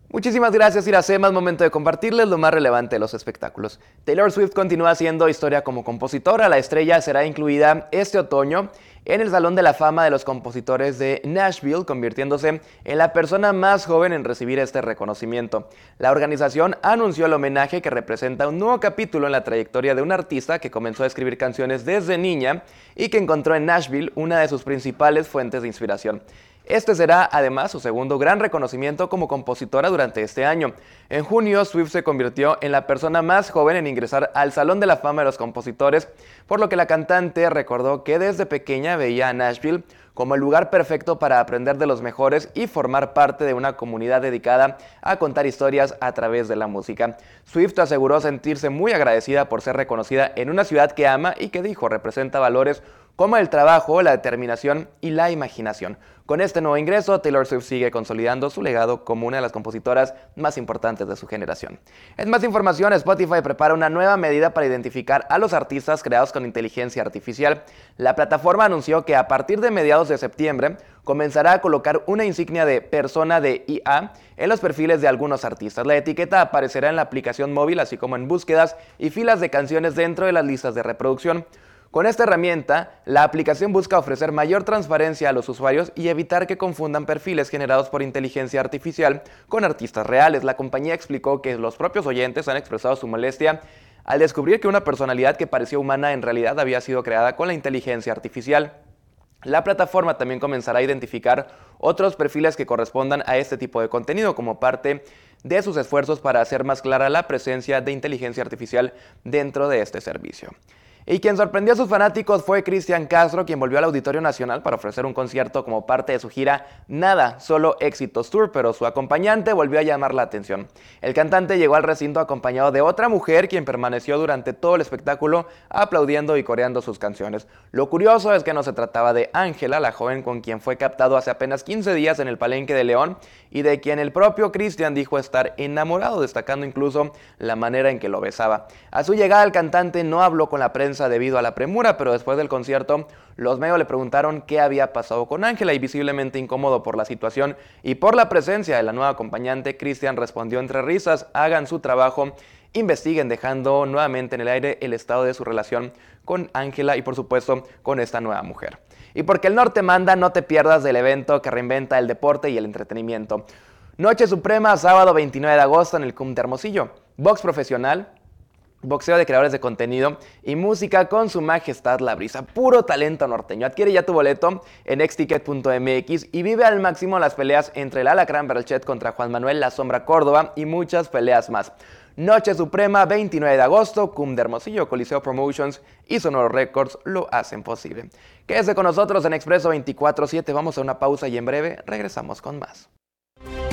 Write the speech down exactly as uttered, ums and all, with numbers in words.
Muchísimas gracias, Iracema. Es momento de compartirles lo más relevante de los espectáculos. Taylor Swift continúa haciendo historia como compositora. La estrella será incluida este otoño en el Salón de la Fama de los Compositores de Nashville, convirtiéndose en la persona más joven en recibir este reconocimiento. La organización anunció el homenaje que representa un nuevo capítulo en la trayectoria de una artista que comenzó a escribir canciones desde niña y que encontró en Nashville una de sus principales fuentes de inspiración. Este será, además, su segundo gran reconocimiento como compositora durante este año. En junio, Swift se convirtió en la persona más joven en ingresar al Salón de la Fama de los Compositores, por lo que la cantante recordó que desde pequeña veía a Nashville como el lugar perfecto para aprender de los mejores y formar parte de una comunidad dedicada a contar historias a través de la música. Swift aseguró sentirse muy agradecida por ser reconocida en una ciudad que ama y que dijo representa valores como el trabajo, la determinación y la imaginación. Con este nuevo ingreso, Taylor Swift sigue consolidando su legado como una de las compositoras más importantes de su generación. En más información, Spotify prepara una nueva medida para identificar a los artistas creados con inteligencia artificial. La plataforma anunció que a partir de mediados de septiembre comenzará a colocar una insignia de persona de I A en los perfiles de algunos artistas. La etiqueta aparecerá en la aplicación móvil, así como en búsquedas y filas de canciones dentro de las listas de reproducción. Con esta herramienta, la aplicación busca ofrecer mayor transparencia a los usuarios y evitar que confundan perfiles generados por inteligencia artificial con artistas reales. La compañía explicó que los propios oyentes han expresado su molestia al descubrir que una personalidad que parecía humana en realidad había sido creada con la inteligencia artificial. La plataforma también comenzará a identificar otros perfiles que correspondan a este tipo de contenido como parte de sus esfuerzos para hacer más clara la presencia de inteligencia artificial dentro de este servicio. Y quien sorprendió a sus fanáticos fue Cristian Castro, quien volvió al Auditorio Nacional para ofrecer un concierto como parte de su gira Nada, Solo Éxitos Tour, pero su acompañante volvió a llamar la atención. El cantante llegó al recinto acompañado de otra mujer, quien permaneció durante todo el espectáculo aplaudiendo y coreando sus canciones. Lo curioso es que no se trataba de Ángela, la joven con quien fue captado hace apenas quince días en el Palenque de León, y de quien el propio Cristian dijo estar enamorado, destacando incluso la manera en que lo besaba. A su llegada, el cantante no habló con la prensa debido a la premura, pero después del concierto, los medios le preguntaron qué había pasado con Ángela y visiblemente incómodo por la situación y por la presencia de la nueva acompañante, Cristian respondió entre risas: hagan su trabajo, investiguen, dejando nuevamente en el aire el estado de su relación con Ángela y por supuesto con esta nueva mujer. Y porque el norte manda, no te pierdas del evento que reinventa el deporte y el entretenimiento. Noche Suprema, sábado veintinueve de agosto en el C U M de Hermosillo. Box profesional, boxeo de creadores de contenido y música con su majestad La Brisa. Puro talento norteño. Adquiere ya tu boleto en exticket punto m x y vive al máximo las peleas entre el Alacrán Berchet contra Juan Manuel La Sombra Córdoba y muchas peleas más. Noche Suprema, veintinueve de agosto, C U M de Hermosillo, Coliseo Promotions y Sonoro Records lo hacen posible. Quédese con nosotros en Expreso veinticuatro siete. Vamos a una pausa y en breve regresamos con más.